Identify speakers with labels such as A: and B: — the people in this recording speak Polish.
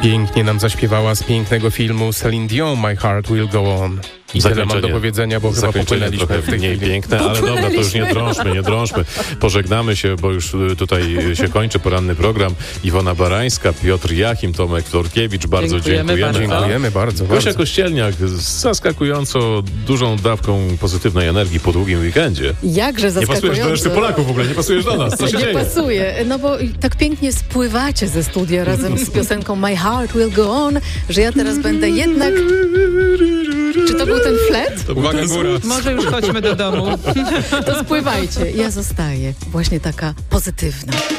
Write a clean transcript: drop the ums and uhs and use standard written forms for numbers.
A: Pięknie nam zaśpiewała z pięknego filmu Celine Dion, My Heart Will Go On. I tyle mam do powiedzenia, bo chyba popłynęliśmy
B: trochę
A: w tej
B: mniej
A: chwili.
B: piękne, ale dobra, to już nie drążmy. Pożegnamy się, bo już tutaj się kończy poranny program. Iwona Barańska, Piotr Jachim, Tomek Florkiewicz, bardzo dziękujemy.
A: Dziękujemy bardzo.
B: Gosia Kościelniak z zaskakująco dużą dawką pozytywnej energii po długim weekendzie.
C: Jakże zaskakująco.
B: Nie pasujesz do reszty Polaków w ogóle, nie pasujesz do nas. Co się
C: nie
B: dzieje?
C: pasuje, no bo tak pięknie spływacie ze studia razem z piosenką My Heart Will Go On, że ja teraz będę jednak... Czy to był ten flet?
A: Uwaga, góra.
D: Może już chodźmy do domu.
C: To spływajcie. Ja zostaję właśnie taka pozytywna.